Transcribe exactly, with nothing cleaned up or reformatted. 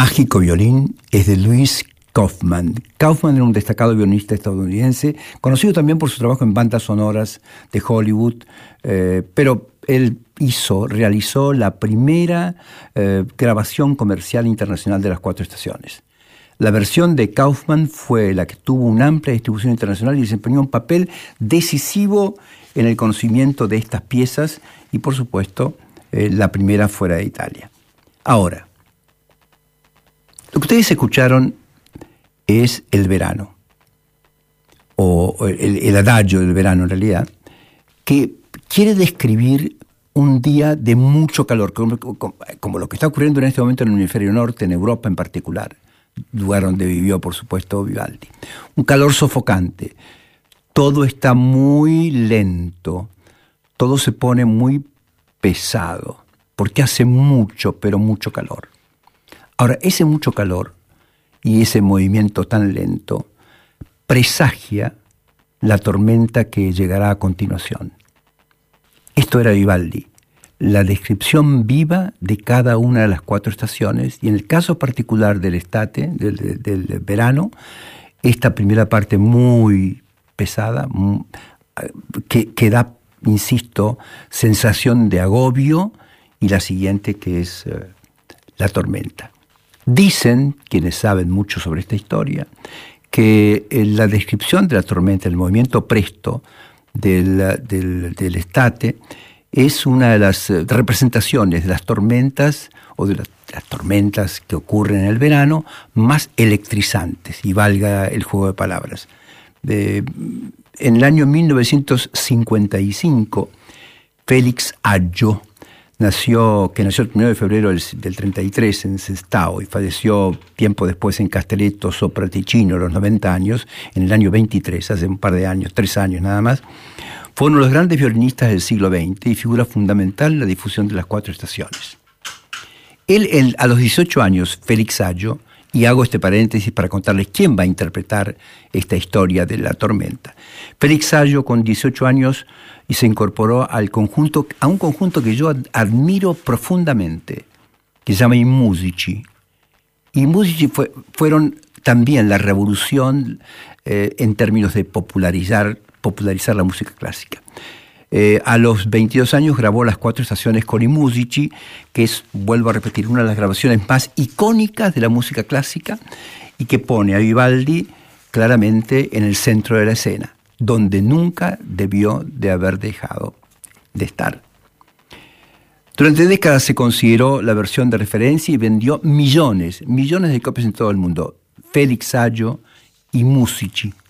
Mágico Violín es de Louis Kaufman. Kaufman era un destacado violinista estadounidense, conocido también por su trabajo en bandas sonoras de Hollywood, eh, pero él hizo, realizó la primera eh, grabación comercial internacional de las cuatro estaciones. La versión de Kaufman fue la que tuvo una amplia distribución internacional y desempeñó un papel decisivo en el conocimiento de estas piezas y, por supuesto, eh, la primera fuera de Italia. Ahora, lo que ustedes escucharon es el verano, o el, el adagio del verano en realidad, que quiere describir un día de mucho calor, como, como lo que está ocurriendo en este momento en el hemisferio norte, en Europa en particular, lugar donde vivió, por supuesto, Vivaldi. Un calor sofocante, todo está muy lento, todo se pone muy pesado, porque hace mucho, pero mucho calor. Ahora, ese mucho calor y ese movimiento tan lento presagia la tormenta que llegará a continuación. Esto era Vivaldi, la descripción viva de cada una de las cuatro estaciones, y en el caso particular del estate, del, del, del verano, esta primera parte muy pesada, que, que da, insisto, sensación de agobio, y la siguiente que es uh, la tormenta. Dicen, quienes saben mucho sobre esta historia, que en la descripción de la tormenta, el movimiento presto del, del, del estate, es una de las representaciones de las tormentas, o de las, las tormentas que ocurren en el verano, más electrizantes, y valga el juego de palabras. De, en el año mil novecientos cincuenta y cinco, Félix Aggio, Nació, que nació el primero de febrero del, del treinta y tres en Sestao y falleció tiempo después en Castelletto sopra Ticino, a los noventa años, en el año veintitrés, hace un par de años, tres años nada más. Fue uno de los grandes violinistas del siglo veinte y figura fundamental en la difusión de las cuatro estaciones. Él, él a los dieciocho años, Félix Aggio, y hago este paréntesis para contarles quién va a interpretar esta historia de la tormenta. Félix Aggio, con dieciocho años, y se incorporó al conjunto, a un conjunto que yo admiro profundamente, que se llama I Musici. I Musici fue, fueron también la revolución eh, en términos de popularizar, popularizar la música clásica. Eh, a los veintidós años grabó las cuatro estaciones con I Musici, que es, vuelvo a repetir, una de las grabaciones más icónicas de la música clásica y que pone a Vivaldi claramente en el centro de la escena, donde nunca debió de haber dejado de estar. Durante décadas se consideró la versión de referencia y vendió millones, millones de copias en todo el mundo. Félix Aggio, I Musici.